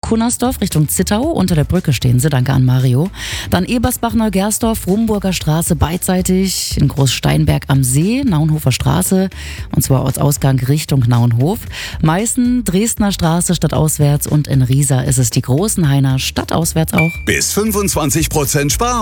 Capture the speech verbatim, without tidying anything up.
Kunnersdorf Richtung Zittau. Unter der Brücke stehen sie, danke an Mario. Dann Ebersbach-Neugersdorf, Rumburger Straße beidseitig, in Großsteinberg am See, Naunhofer Straße, und zwar als Ausgang Richtung Naunhof. Meißen, Dresdner Straße stadtauswärts und in Riesa ist es die Großenhainer stadtauswärts auch. Bis fünfundzwanzig Prozent Spar.